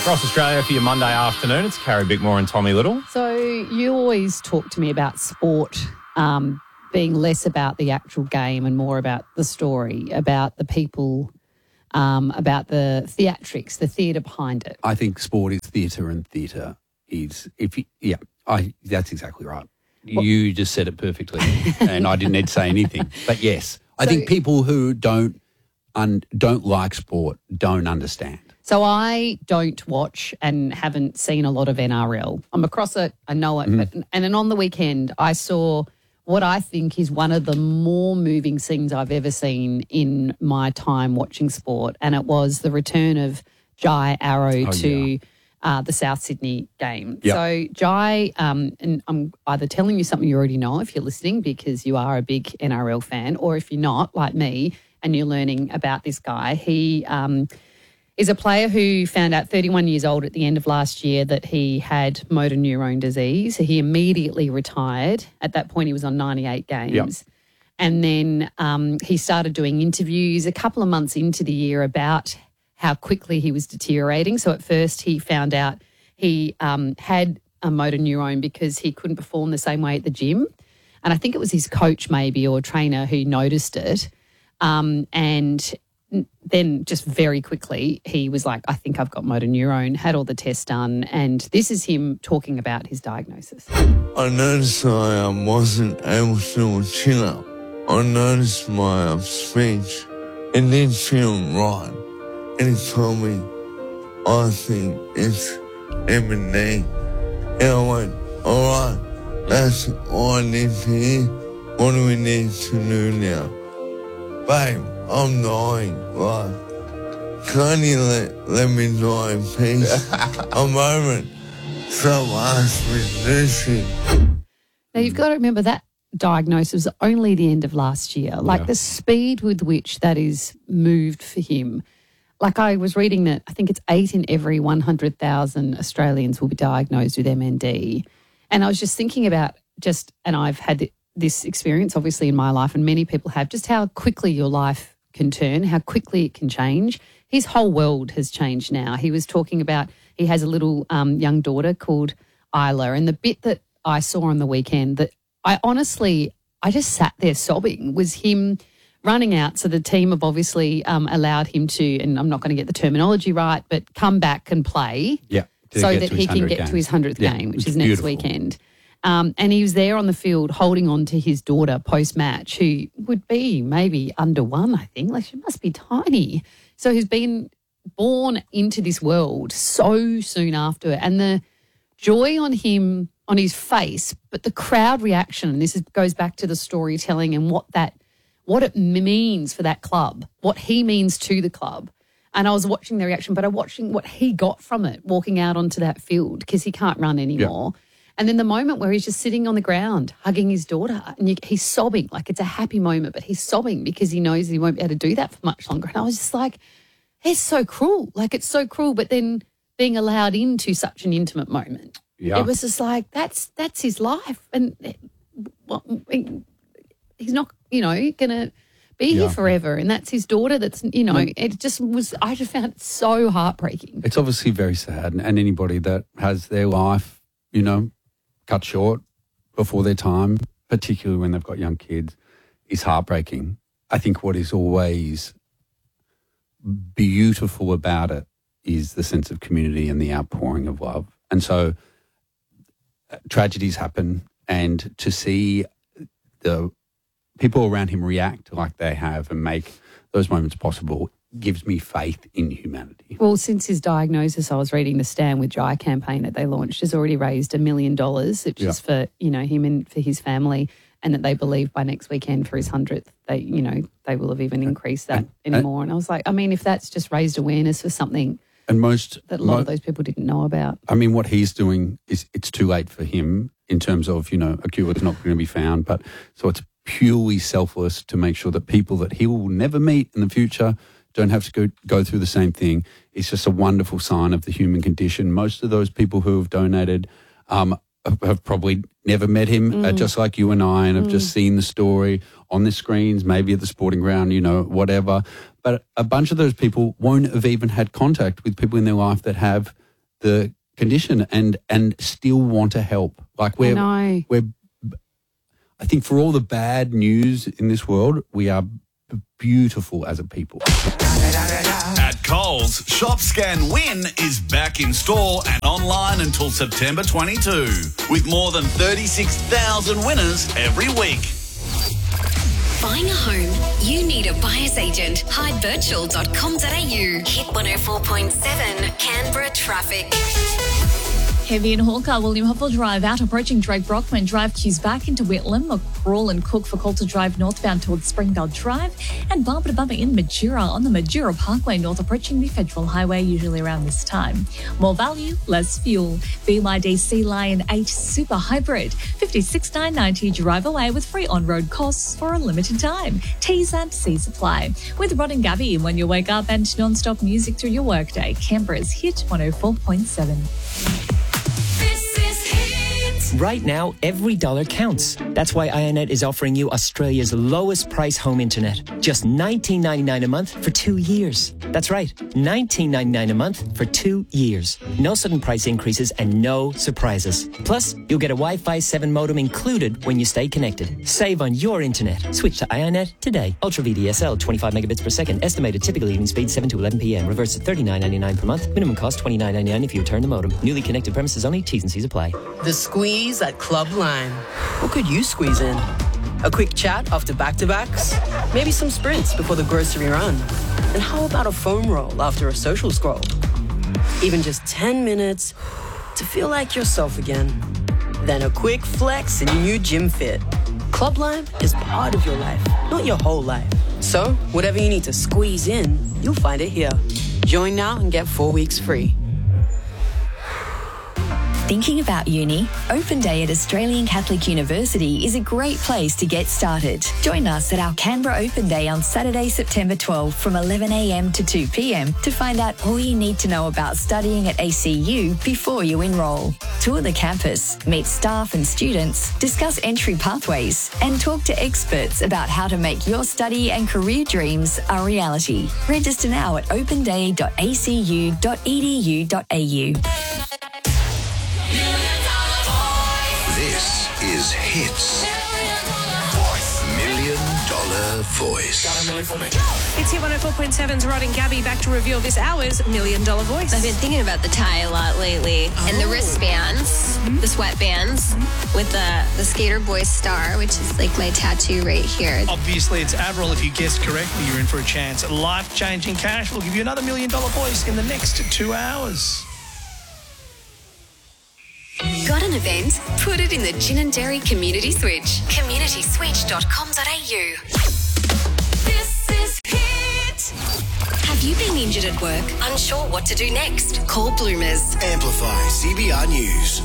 Across Australia for your Monday afternoon, it's Carrie Bickmore and Tommy Little. So you always talk to me about sport being less about the actual game and more about the story, about the people, about the theatrics, the theatre behind it. I think sport is theatre and theatre is, that's exactly right. You just said it perfectly and I didn't need to say anything. But yes, I think people who don't like sport don't understand. So I don't watch and haven't seen a lot of NRL. I'm across it, I know it. And then on the weekend I saw what I think is one of the more moving scenes I've ever seen in my time watching sport, and it was the return of Jai Arrow to the South Sydney game. Yep. So Jai, and I'm either telling you something you already know if you're listening because you are a big NRL fan, or if you're not, like me, and you're learning about this guy. He is a player who found out 31 years old at the end of last year that he had motor neurone disease. He immediately retired. At that point, he was on 98 games. Yep. And then he started doing interviews a couple of months into the year about how quickly he was deteriorating. So at first he found out he had a motor neurone because he couldn't perform the same way at the gym. And I think it was his coach maybe or trainer who noticed it. And then just very quickly he was like, I think I've got motor neurone, had all the tests done. And this is him talking about his diagnosis. I noticed I wasn't able to chin up. I noticed my speech. It didn't feel right. And he told me, I think it's M&D. And I went, all right, that's all I need to hear. What do we need to do now? Babe, I'm dying. Like, can't you let me die in peace? I'm over it. Stop asking me to do shit. Now, you've got to remember that diagnosis was only the end of last year. Like the speed with which that is moved for him. Like I was reading that I think it's 8 in every 100,000 Australians will be diagnosed with MND. And I was just thinking about and I've had this experience obviously in my life and many people have, just how quickly your life can turn, how quickly it can change. His whole world has changed now. He was talking about he has a little young daughter called Isla, and the bit that I saw on the weekend that I just sat there sobbing was him running out. So the team have obviously allowed him to, and I'm not going to get the terminology right, but come back and play so that he can get to his 100th game, which is next weekend. And he was there on the field holding on to his daughter post-match, who would be maybe under 1, I think. Like, she must be tiny. So he's been born into this world so soon after. And the joy on him, on his face, but the crowd reaction, and this goes back to the storytelling and what it means for that club, what he means to the club. And I was watching the reaction, but I'm watching what he got from it, walking out onto that field because he can't run anymore. Yeah. And then the moment where he's just sitting on the ground hugging his daughter and he's sobbing, like it's a happy moment, but he's sobbing because he knows he won't be able to do that for much longer. And I was just like, it's so cruel. Like, it's so cruel. But then being allowed into such an intimate moment, it was just like, that's his life. And he's not, going to be here forever. And that's his daughter that's, it just was, I just found it so heartbreaking. It's obviously very sad. And anybody that has their life, cut short before their time, particularly when they've got young kids, is heartbreaking. I think what is always beautiful about it is the sense of community and the outpouring of love. And so tragedies happen, and to see the people around him react like they have and make those moments possible gives me faith in humanity. Well, since his diagnosis, I was reading the Stand With Jai campaign that they launched has already raised $1 million, which is for, him and for his family, and that they believe by next weekend for his 100th, they will have even increased that anymore. And I was like, if that's just raised awareness for something and that a lot of those people didn't know about. What he's doing is, it's too late for him in terms of, a cure is not going to be found, but so it's purely selfless to make sure that people that he will never meet in the future don't have to go through the same thing. It's just a wonderful sign of the human condition. Most of those people who have donated have probably never met him, just like you and I, and have just seen the story on the screens, maybe at the sporting ground, whatever. But a bunch of those people won't have even had contact with people in their life that have the condition and still want to help. Like I think for all the bad news in this world, we are beautiful as a people. At Coles, Shop Scan Win is back in store and online until September 22, with more than 36,000 winners every week. Buying a home, you need a buyer's agent. Hydevirtual.com.au. Hit 104.7 Canberra traffic. Heavy in Hawker, William Huffle Drive out, approaching Drake Brockman Drive, queues back into Whitlam, McCrawl and Cook for Coulter Drive northbound towards Springvale Drive, and bumper to bumper in Majura on the Majura Parkway north, approaching the Federal Highway, usually around this time. More value, less fuel. BYD Sea Lion 8 Super Hybrid, $56,990, drive away with free on-road costs for a limited time. T's and C's apply. With Rod and Gabby, when you wake up and non-stop music through your workday, Canberra's Hit 104.7. Right now, every dollar counts. That's why Ionet is offering you Australia's lowest price home internet. Just $19.99 a month for 2 years. That's right, $19.99 a month for 2 years. No sudden price increases and no surprises. Plus, you'll get a Wi-Fi 7 modem included when you stay connected. Save on your internet. Switch to Ionet today. Ultra VDSL, 25 megabits per second. Estimated typical evening speed 7 to 11 p.m. Reverse to $39.99 per month. Minimum cost $29.99 if you return the modem. Newly connected premises only. T's and C's apply. The squeeze at Club Lime. What could you squeeze in? A quick chat after back-to-backs? Maybe some sprints before the grocery run? And how about a foam roll after a social scroll? Even just 10 minutes to feel like yourself again. Then a quick flex in your new gym fit. Club Lime is part of your life, not your whole life. So, whatever you need to squeeze in, you'll find it here. Join now and get 4 weeks free. Thinking about uni? Open Day at Australian Catholic University is a great place to get started. Join us at our Canberra Open Day on Saturday, September 12 from 11 a.m. to 2 p.m. to find out all you need to know about studying at ACU before you enrol. Tour the campus, meet staff and students, discuss entry pathways, and talk to experts about how to make your study and career dreams a reality. Register now at openday.acu.edu.au. This is Hits. $1 million Voice. It's Hit 104.7's Rod and Gabby back to reveal this hour's $1 Million Voice. I've been thinking about the tie a lot lately. And the wristbands, the sweatbands, with the Skater Boy star, which is like my tattoo right here. Obviously, it's Avril. If you guessed correctly, you're in for a chance at life-changing cash. We'll give you another $1 Million Voice in the next 2 hours. Got an event? Put it in the Gin and Dairy Community Switch. communityswitch.com.au. This is Hit. Have you been injured at work? Unsure what to do next? Call Bloomers. Amplify CBR News.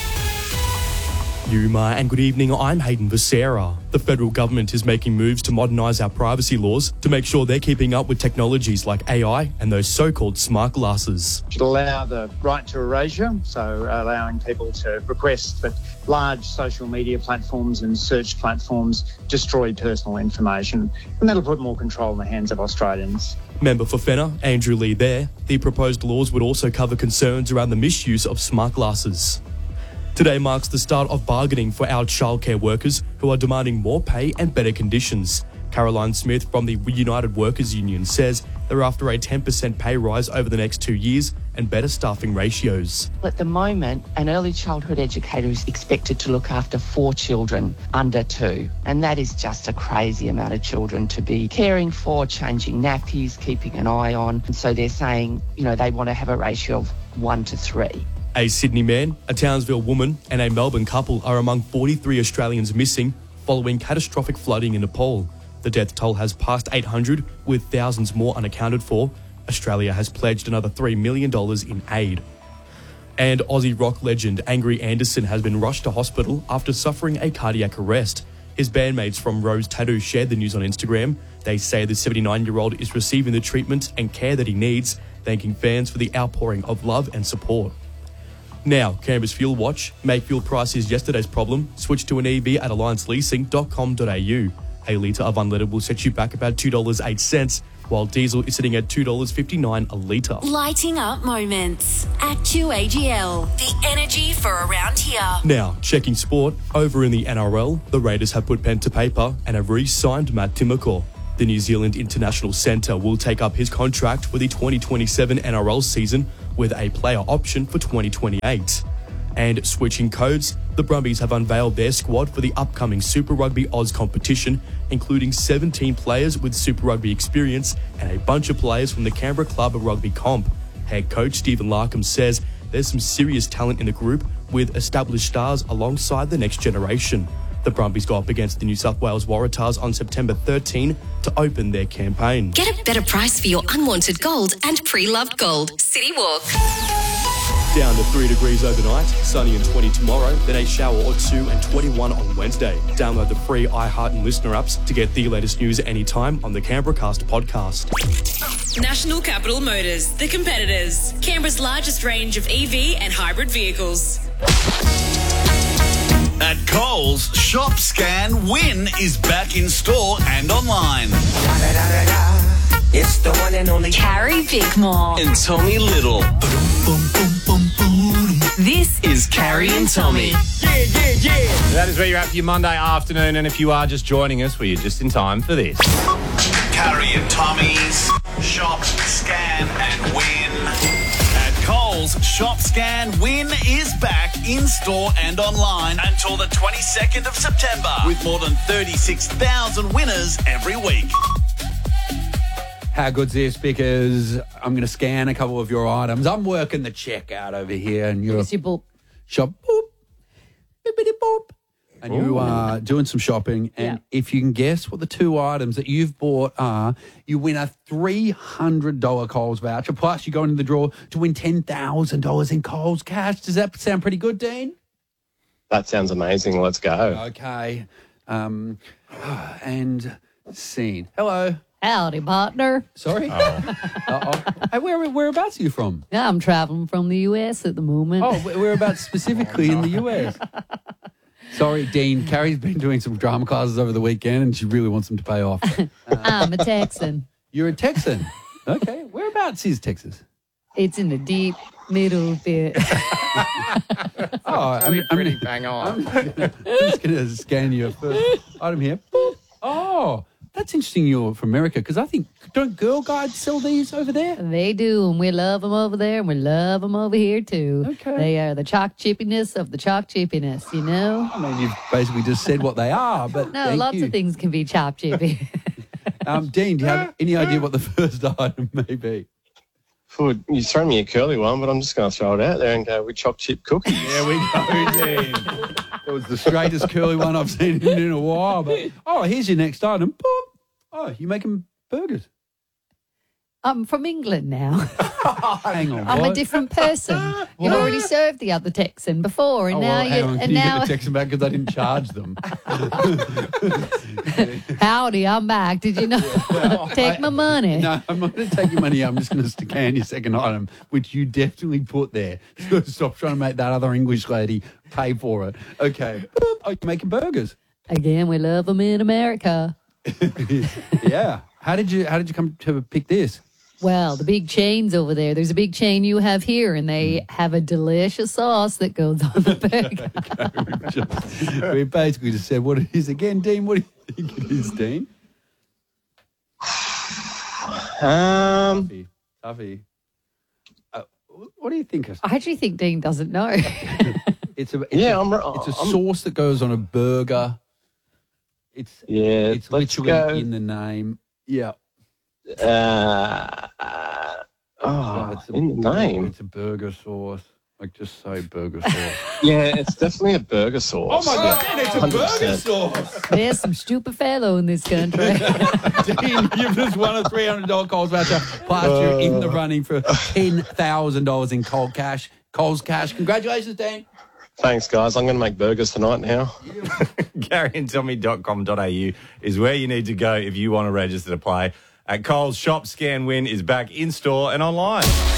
Yuma, and good evening. I'm Hayden Becerra. The federal government is making moves to modernise our privacy laws to make sure they're keeping up with technologies like AI and those so-called smart glasses. It should allow the right to erasure, so allowing people to request that large social media platforms and search platforms destroy personal information, and that'll put more control in the hands of Australians. Member for Fenner, Andrew Lee there. The proposed laws would also cover concerns around the misuse of smart glasses. Today marks the start of bargaining for our childcare workers who are demanding more pay and better conditions. Caroline Smith from the United Workers Union says they're after a 10% pay rise over the next 2 years and better staffing ratios. At the moment, an early childhood educator is expected to look after 4 children under 2. And that is just a crazy amount of children to be caring for, changing nappies, keeping an eye on. And so they're saying, they want to have a ratio of 1 to 3. A Sydney man, a Townsville woman and a Melbourne couple are among 43 Australians missing following catastrophic flooding in Nepal. The death toll has passed 800, with thousands more unaccounted for. Australia has pledged another $3 million in aid. And Aussie rock legend Angry Anderson has been rushed to hospital after suffering a cardiac arrest. His bandmates from Rose Tattoo shared the news on Instagram. They say the 79-year-old is receiving the treatment and care that he needs, thanking fans for the outpouring of love and support. Now, Canberra's Fuel Watch. Make fuel prices yesterday's problem. Switch to an EV at allianceleasing.com.au. A litre of unleaded will set you back about $2.08. while diesel is sitting at $2.59 a litre. Lighting up moments. Actu AGL. The energy for around here. Now, checking sport, over in the NRL, the Raiders have put pen to paper and have re-signed Matt Timokor. The New Zealand International Centre will take up his contract for the 2027 NRL season with a player option for 2028. And switching codes, the Brumbies have unveiled their squad for the upcoming Super Rugby Oz competition, including 17 players with Super Rugby experience and a bunch of players from the Canberra Club of Rugby comp. Head coach Stephen Larkham says there's some serious talent in the group with established stars alongside the next generation. The Brumbies go up against the New South Wales Waratahs on September 13 to open their campaign. Get a better price for your unwanted gold and pre-loved gold. City Walk. Down to 3 degrees overnight, sunny and 20 tomorrow, then a shower or two and 21 on Wednesday. Download the free iHeart and Listener apps to get the latest news anytime on the Canberra Cast podcast. National Capital Motors, the competitors. Canberra's largest range of EV and hybrid vehicles. At Coles, Shop Scan Win is back in store and online. It's the one and only Carrie Bickmore and Tommy Little. This is Carrie and Tommy. Yeah. That is where you're at for your Monday afternoon, and if you are just joining us, well, you're just in time for this. Carrie and Tommy's Shop, Scan and Win. At Coles, Shop, Scan, Win is back in store and online until the 22nd of September with more than 36,000 winners every week. How good's this? Because I'm going to scan a couple of your items. I'm working the checkout over here, and you're shop boop, bippity boop, and you are doing some shopping. And if you can guess what the two items that you've bought are, you win a $300 Coles voucher. Plus, you go into the draw to win $10,000 in Coles cash. Does that sound pretty good, Dean? That sounds amazing. Let's go. Okay. And scene. Hello. Howdy, partner. Sorry? Hey, whereabouts are you from? Yeah, I'm traveling from the U.S. at the moment. Oh, whereabouts specifically in the U.S.? Sorry, Dean. Carrie's been doing some drama classes over the weekend and she really wants them to pay off. I'm a Texan. You're a Texan? Okay. Whereabouts is Texas? It's in the deep middle bit. I'm pretty bang on. I'm just going to scan your first item here. Boop. Oh, that's interesting you're from America, because I think, don't Girl Guides sell these over there? They do, and we love them over there, and we love them over here, too. Okay. They are the chalk chippiness of the chalk chippiness, you know? I mean, you've basically just said what they are, but no, lots of things can be chalk chippy. Dean, do you have any idea what the first item may be? You throw me a curly one, but I'm just going to throw it out there and go with chopped chip cookies. There we go, Dean. It was the straightest curly one I've seen in a while. But here's your next item. Boop. Oh, you're making burgers. I'm from England now. Hang on, I'm a different person. You've already served the other Texan before, and now hang on. you. Can you get the Texan back because I didn't charge them? Howdy, I'm back. Did you know? Take my money. No, I'm not going to take your money. I'm just going to scan your second item, which you definitely put there. So stop trying to make that other English lady pay for it. Okay. Oh, you're making burgers. Again, we love them in America. Yeah. How did you come to pick this? Well, the big chains over there. There's a big chain you have here, and they have a delicious sauce that goes on the burger. We basically just said what it is again, Dean. What do you think it is, Dean? Tuffy. What do you think? I actually think Dean doesn't know. It's a sauce that goes on a burger. It's literally in the name. Yeah. In the name. It's a burger sauce. Like, just say burger sauce. Yeah, it's definitely a burger sauce. Oh, my God, it's a 100%. Burger sauce. There's some stupid fellow in this country. Dean, you've just won a $300 Coles voucher. Plus, you're in the running for $10,000 in Coles cash. Congratulations, Dean. Thanks, guys. I'm going to make burgers tonight now. GaryandTommy.com.au is where you need to go if you want to register to play. At Coles, Shop, Scan, Win is back in store and online.